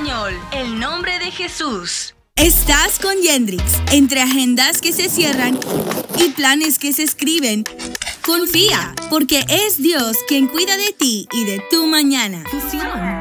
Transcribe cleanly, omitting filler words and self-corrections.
español. El nombre de Jesús. Estás con Yendrix. Entre agendas que se cierran y planes que se escriben, confía, porque es Dios quien cuida de ti y de tu mañana. Fusión.